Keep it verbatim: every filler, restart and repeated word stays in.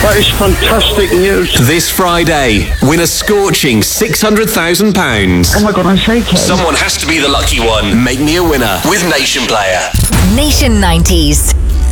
That is fantastic news. This Friday, win a scorching six hundred thousand pounds. Oh my God, I'm shaking. Someone has to be the lucky one. Make me a winner with Nation Player. Nation nineties.